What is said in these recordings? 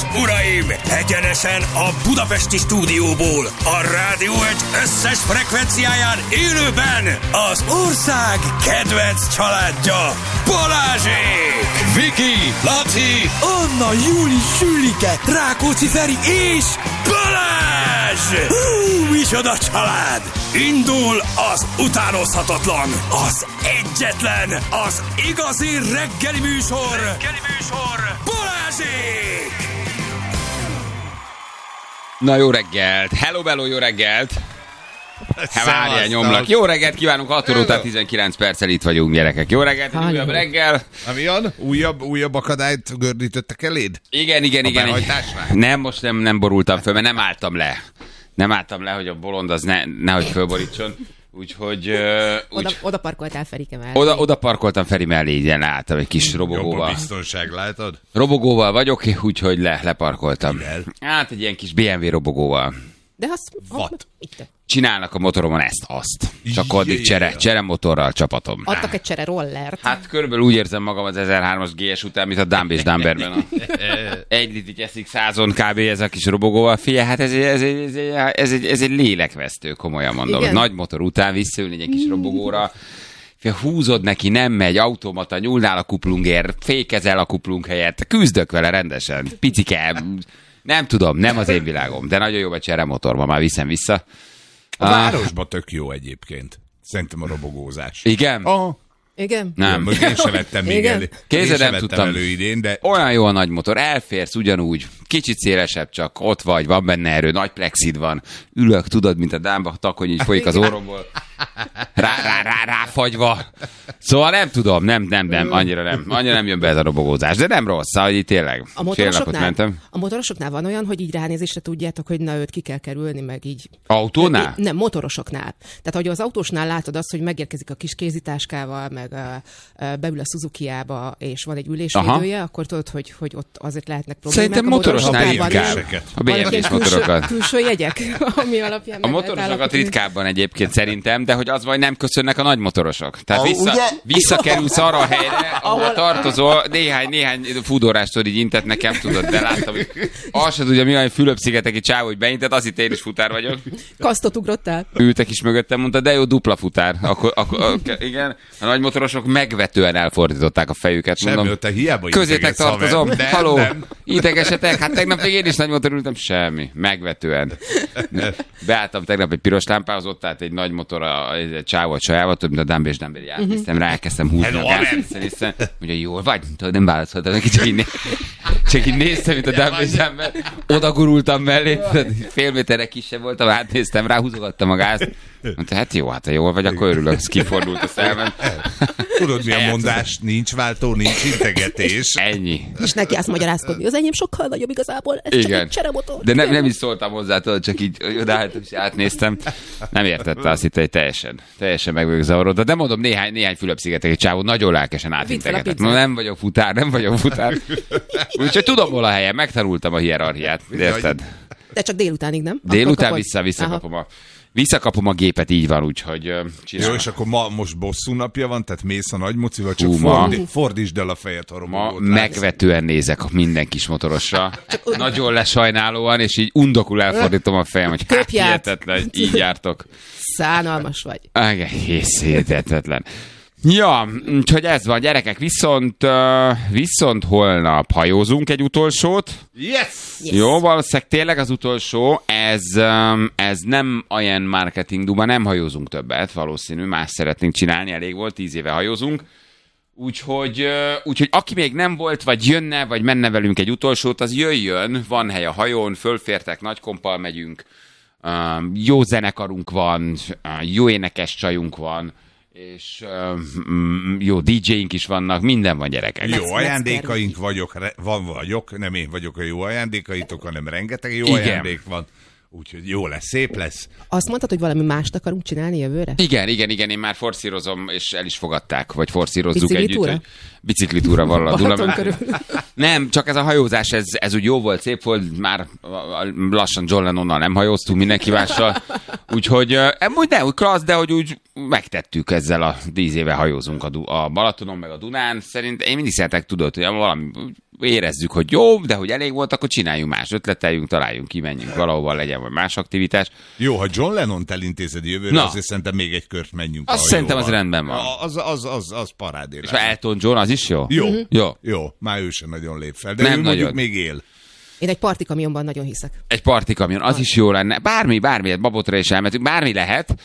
és uraim, egyenesen a budapesti stúdióból, a Rádió Egy összes frekvenciáján élőben az ország kedvenc családja, Balázsék! Viki, Laci, Anna, Júli, Sülike, Rákóczi Feri és Balázs! Micsoda család! Indul az utánozhatatlan, az egyetlen, az igazi reggeli műsor, Balázsék! Na jó reggelt, hello bello, jó reggelt. Várjál, nyomlak. Jó reggelt kívánunk, 6 óra után 19 perccel itt vagyunk, gyerekek. Jó reggelt, egy újabb reggel. Ami van? Újabb akadályt gördítettek eléd? Igen. Nem, most nem borultam föl, mert nem álltam le, hogy a bolond az nehogy fölborítson. Úgyhogy... Oda parkoltál Ferike mellé. Oda parkoltam Feri mellé, így leálltam egy kis robogóval. Jobb a biztonság, látod? Robogóval vagyok, úgyhogy leparkoltam. Hát egy ilyen kis BMW robogóval. De azt... What? Csinálnak a motoromon ezt-azt. Csak addig csere motorral csapatom. Adtak egy csere rollert. Hát körülbelül úgy érzem magam az 1003-as GS után, mint a Dumb és Dumberben. Egy litik eszik 100-on kb. Ez a kis robogóval. Figyelj, hát ez egy lélekvesztő, komolyan mondom. Igen? Nagy motor után visszaülni egy kis robogóra. Húzod neki, nem megy, automata, nyúlnál a kuplungért, fékezel a kuplung helyett, küzdök vele rendesen, picike, nem tudom, nem az én világom, de nagyon jó a cseremotor, ma már viszem vissza. A városban tök jó egyébként. Szerintem a robogózás. Igen? Aha. Igen? Nem. Én sem vettem még elő. Kézzel nem tudtam. Elő idén, de... Olyan jó a nagy motor, elférsz ugyanúgy, kicsit szélesebb csak, ott vagy, van benne erő, nagy plexid van, ülök, tudod, mint a dámba, takony így folyik az orromból, ráfagyva. Szóval nem tudom, nem, annyira nem jön be ez a robogózás, de nem rossz, hogy itt tényleg fél napot mentem. A motorosoknál van olyan, hogy így ránézésre tudjátok, hogy na őt ki kell kerülni, meg így... Autónál? Nem, motorosoknál. Tehát, hogy az autósnál látod azt, hogy megérkezik a kis kézitáskával, meg beül a Suzuki-ába, és van egy ülésvédője, akkor tudod, hogy ott azért lehetnek problémák. Szerintem motorosnál ritkább. A BMW-s motorokat. Külső jegyek, ami alapján a motorosokat ritkábban egyébként szerintem, de hogy az vagy nem köszönnek a nagy motorosok. Tehát visszakerülsz arra a helyre, ahol tartozol, néhány fúdórástól így intett nekem, tudod, de láttam, hogy azt se tudja, mi olyan Fülöp-szigeteki csávó, hogy beintett, azt hitt én is futár vagyok. Kasztot ugrottál. Ültek is mögöttem, mondta, de jó, dupla futár. Akkor igen, a nagy motorosok megvetően elfordították a fejüket. Semmi, te hiába közétek tartozom. Haló, integesetek, hát tegnap még én is nagy motor ültem, semmi, megvetően. Beálltam tegnap egy piros lámpához, ott állt egy nagy motor, egy csávó, csajával, több mint a Dumb és Dumber járt. Néztem rá, elkezdtem húzni a gázt, mondja, jól vagy? Nem válaszoltam neki, csak így néztem, mint a Dumb és Dumber. Oda gurultam mellé, fél méterre kisebb voltam, átnéztem rá, húzogattam a gázt. Mondta, hát jó, hát ha jól vagy, akkor örülök, kifordult a szemem. Tudod, mi a mondás? Nincs váltó, nincs integetés. Ennyi. És neki azt magyarázkodni, az enyém sokkal nagyobb igazából, ez csak egy cseremotor. De nem is szóltam hozzá, tudod, csak így odaálltam és átnéztem. Nem értette, azt hitte, hogy teljesen meg vagyok zavarodva. De mondom, néhány Fülöp-szigeteki csávó nagyon lelkesen átintegetett. Nem vagyok futár. Úgyhogy tudom, hol a helyem, megtanultam a hierarchiát. Érted? De csak délutánig, nem? Délután visszakapom a gépet, így van, úgyhogy csinálom. Jó, és akkor most bosszú napja van, tehát mész a nagy mocival, csak fordítsd el a fejet a robogót. Ma megvetően nézek minden kis motorosra. Nagyon lesajnálóan, és így undokul elfordítom a fejem, hogy hát hihetetlen, így jártok. Szánalmas vagy. Hihetetlen. Ja, úgyhogy ez van, gyerekek, viszont holnap hajózunk egy utolsót. Yes! Jó, valószínűleg tényleg az utolsó, ez nem olyan marketing duba, nem hajózunk többet, valószínű, más szeretnénk csinálni, elég volt, 10 éve hajózunk. Úgyhogy aki még nem volt, vagy jönne, vagy menne velünk egy utolsót, az jöjjön, van hely a hajón, fölfértek, nagy kompal megyünk, jó zenekarunk van, jó énekes csajunk van, és jó DJ-ink is vannak, minden van, gyerekek. Jó ajándékaink vagyok, nem én vagyok a jó ajándékaitok, hanem rengeteg jó ajándék van. Úgyhogy jó lesz, szép lesz. Azt mondtad, hogy valami mást akarunk csinálni jövőre? Igen, én már forszírozom, és el is fogadták, vagy forszírozzuk együtt. Hogy biciklitúra valahol. Nem, csak ez a hajózás, ez úgy jó volt, szép volt, már lassan John Lennonnal nem hajóztunk, mindenki mással. Úgyhogy úgy nem úgy klassz, de hogy úgy megtettük ezzel a 10 éve hajózunk a Balatonon, meg a Dunán. Szerint én mindig szeretek, tudod, hogy valami érezzük, hogy jó, de hogy elég volt, akkor csináljunk más, ötleteljünk, találjunk ki, menjünk valahova, legyen vagy más aktivitás. Jó, ha John Lennon-t elintézed jövőre, azért szerintem még egy kört menjünk. Azt szerintem az rendben van. Az parádé. És Elton John, az is jó? Jó, már ő sem nagyon lép fel, de nem ő nagyon. mondjuk még él. Én egy partikamionban nagyon hiszek. Egy partikamion, az is jó lenne. Bármi, Babotra is elmentünk, bármi lehet,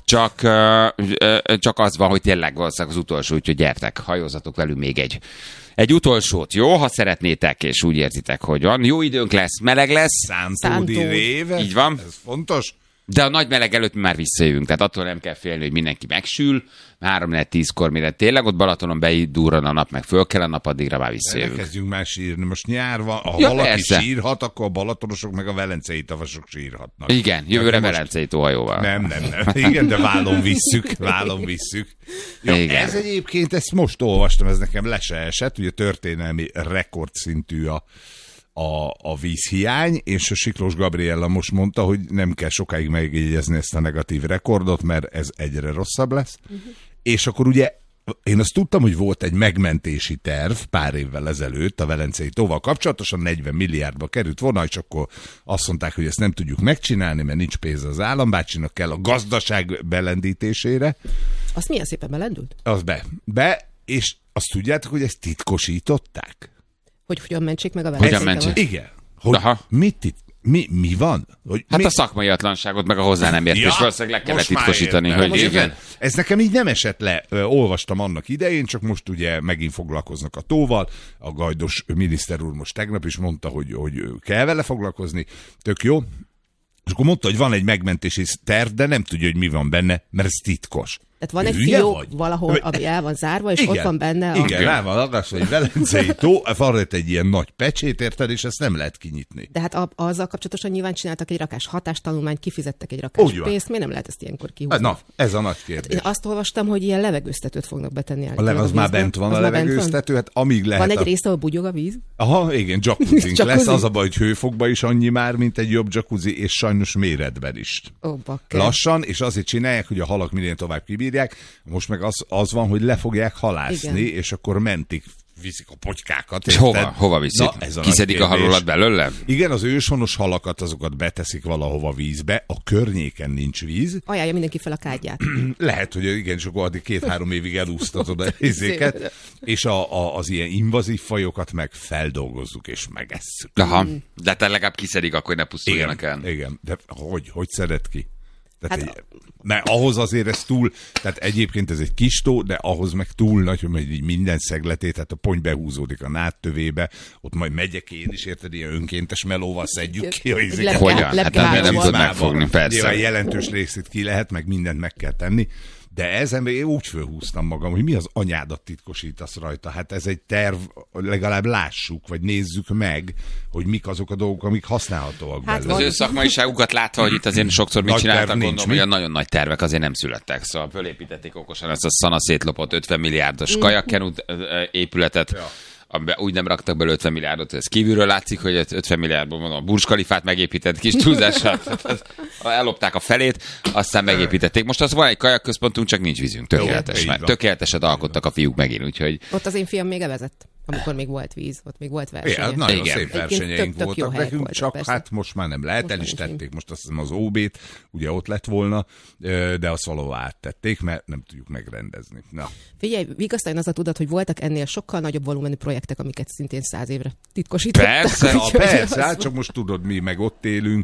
csak az van, hogy tényleg valószínűleg az utolsó, úgyhogy gyertek, hajózatok velünk még egy utolsót, jó? Ha szeretnétek, és úgy érzitek, hogy van. Jó időnk lesz, meleg lesz. Szántódi réve. Így van. Ez fontos. De a nagy meleg előtt mi már visszajövünk, tehát attól nem kell félni, hogy mindenki megsül. 3-10-kor, mire tényleg ott Balatonon beidurran a nap, meg föl kell a nap, addigra már visszajövünk. Kezdjünk már sírni. Most nyár van, ha valaki persze. sírhat, akkor a balatonosok meg a velencei tavasok sírhatnak. Igen, jövőre velencei tóhajóval. Nem. Igen, de vállon visszük. Jó, Igen. ez egyébként, ezt most olvastam, ez nekem le se esett, ugye történelmi rekordszintű a vízhiány, és a Siklós Gabriella most mondta, hogy nem kell sokáig megjegyezni ezt a negatív rekordot, mert ez egyre rosszabb lesz. És akkor ugye én azt tudtam, hogy volt egy megmentési terv pár évvel ezelőtt a Velencei tóval kapcsolatosan, 40 milliárdba került volna, és akkor azt mondták, hogy ezt nem tudjuk megcsinálni, mert nincs pénz az állambácsinak, kell a gazdaság belendítésére. Azt milyen szépen belendült? Az és azt tudjátok, hogy ezt titkosították? Hogy hogyan mentsék meg a Hogyan velencei mentsék? tavat? Igen. Hogy mi van? Hogy Hát a szakmai atlanságot, meg a hozzá nem értés, valószínűleg le kellett most már titkosítani, értem. hogy igen. Ez nekem így nem esett le. Olvastam annak idején, csak most ugye megint foglalkoznak a tóval. A Gajdos miniszter úr most tegnap is mondta, hogy kell vele foglalkozni. Tök jó. És akkor mondta, hogy van egy megmentési terv, de nem tudja, hogy mi van benne, mert ez titkos. Tehát van egy Hülye fiók vagy? valahol, ami el van zárva, és Igen, ott van benne Igen, rá van ragasztva egy velencei tó, van egy ilyen nagy pecsét, érted, és ezt nem lehet kinyitni. De hát azzal kapcsolatosan nyilván csináltak egy rakás hatástanulmányt, kifizettek egy rakás Úgy van. pénzt, miért nem lehet ezt ilyenkor kihúzni? Na, ez a nagy kérdés. Én azt olvastam, hogy ilyen levegőztetőt fognak betenni. Az már bent van a levegőztető, hát amíg lehet. Van egy része, ahol bugyog a víz? Aha, igen, jacuzzink Jacuzzi. lesz. Az a baj, hogy hőfokban is annyi már, mint egy jobb jacuzzi, és sajnos méretben is. Ó, bakker. Lassan, és azért csinálják, hogy a halak minél tovább kibírják. Most meg az van, hogy le fogják halászni, Igen. és akkor mentik, viszik a potykákat. És érted? hova viszik? Na, ez a Kiszedik nagy a kérdés. halulat belőle? Igen, az őshonos halakat, azokat beteszik valahova vízbe, a környéken nincs víz. Ajánlja mindenki fel a kádját. Lehet, hogy igen, és akkor addig 2-3 évig elúsztatod a izéket, és az ilyen invazív fajokat meg feldolgozzuk és megesszük. Aha, de te legalább kiszedik, akkor ne pusztuljanak el. Igen, de hogy szeret ki? Tehát Hát mert ahhoz azért ez túl, tehát egyébként ez egy kis tó, de ahhoz meg túl nagy, hogy így minden szegletét, tehát a pont behúzódik a nádtövébe, ott majd megyek én is, érted, ilyen önkéntes melóval szedjük ki a izéket. Hogyan? Hát nem Lepke- tudod megfogni, persze. Nyilván jelentős részét ki lehet, meg mindent meg kell tenni, de ezen én úgy fölhúztam magam, hogy mi az anyádat titkosítasz rajta. Hát ez egy terv, legalább lássuk, vagy nézzük meg, hogy mik azok a dolgok, amik használhatóak Hát belőle. Az ő szakmaiságukat látva, hogy itt azért sokszor mit Nagy csináltak, terv nincs, gondolom, hogy a nagyon nagy tervek azért nem születtek. Szóval fölépítették okosan ezt a szana szétlopott 50 milliárdos kajakkenút épületet, amiben úgy nem raktak belőle 50 milliárdot, hogy ez kívülről látszik, hogy 50 milliárdból mondom, a Burj Khalifát megépített kis túlzással. Ellopták a felét, aztán megépítették. Most az van egy kajakközpontunk, csak nincs vízünk. Tökéletes. Jó, így van. Tökéleteset alkottak a fiúk megint, úgyhogy Ott az én fiam még evezett, amikor még volt víz, ott még volt verseny. Ja, nagyon Igen. szép versenyeink Egyébként tök jó voltak helyek nekünk, voltak, csak persze. hát most már nem lehet, Most el már is nincs tették, most azt hiszem az OB-t, ugye ott lett volna, de azt valahol áttették, mert nem tudjuk megrendezni. Na. Figyelj, vigasztaljon az a tudat, hogy voltak ennél sokkal nagyobb volumenű projektek, amiket szintén 100 évre titkosítottak. Persze, Na, Úgyhogy persze, az hát csak most tudod, mi meg ott élünk,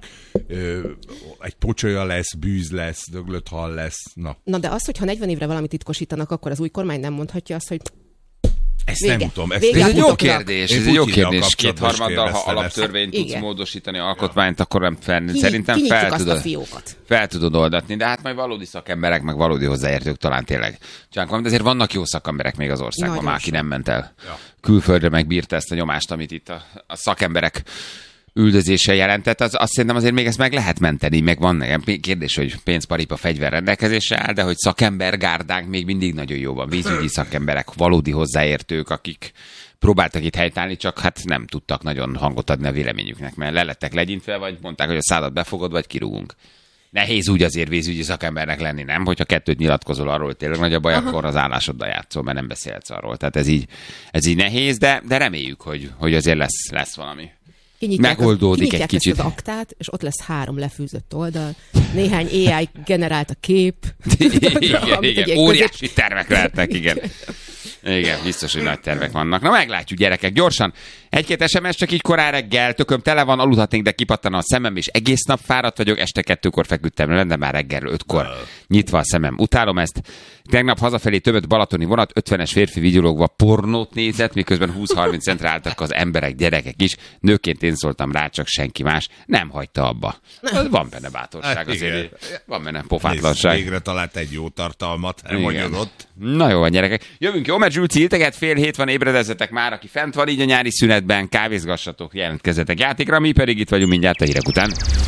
egy pocsolya lesz, bűz lesz, döglött hal lesz, na. Na de az, hogyha 40 évre valamit titkosítanak, akkor az új kormány nem mondhatja azt, hogy Ezt Vége. nem tudom. Vége. ez egy jó Putoknak. kérdés, Én ez egy jó Putyinnal kérdés. kapcsolatban is Kétharmaddal, ha kérdeztem alaptörvényt tudsz Igen. módosítani alkotmányt, akkor nem fel. ki, Szerintem kinyitjuk fel azt a tudod. fiókot. Fel tudod oldatni, de hát majd valódi szakemberek, meg valódi hozzáértők talán tényleg csinálnak valamit, de azért vannak jó szakemberek még az országban, Nagyon már aki sok. nem ment el külföldre, meg bírta ezt a nyomást, amit itt a szakemberek üldözése jelentett, azt szerintem azért még ezt meg lehet menteni, meg van ilyen kérdés, hogy pénzparipa fegyver rendelkezésre áll, de hogy szakembergárdánk még mindig nagyon jó van, vízügyi szakemberek, valódi hozzáértők, akik próbáltak itt helytállni, csak hát nem tudtak nagyon hangot adni a véleményüknek, mert le lettek legyintve, vagy mondták, hogy a szádat befogod, vagy kirúgunk. Nehéz úgy azért vízügyi szakembernek lenni, nem? Hogyha kettőt nyilatkozol arról, hogy tényleg nagy a baj, akkor az állásoddal játszol, mert nem beszélsz arról. Tehát ez így nehéz, de reméljük, hogy azért lesz valami. Megoldódik egy kicsit. Ezt az aktát, és ott lesz 3 lefűzött oldal, néhány AI generált a kép. Igen, óriási tervek lehetnek, igen. Igen, biztos, hogy nagy tervek vannak. Na meglátjuk, gyerekek, gyorsan. 1-2 SMS csak így korán reggel, tököm tele van, aludhatnék, de kipattan a szemem, és egész nap fáradt vagyok, este 2-kor feküdtem le, de már reggel 5-kor nyitva a szemem. Utálom ezt. Tegnap hazafelé többet balatoni vonat, 50-es férfi vigyorogva pornót nézett, miközben 20-30 centre álltak az emberek, gyerekek is. Nőként én szóltam rá, csak senki más nem hagyta abba. Van benne bátorság azért. Van benne pofátlanság. Végre talált egy jó tartalmat, elmondott. Na jó van, gyerekek. Jövünk, jó, mert Zsülci ilteget, 6:30 van, ébredezzetek már, aki fent van így a nyári szünetben, kávézgassatok, jelentkezzetek játékra, mi pedig itt vagyunk mindjárt a hírek után.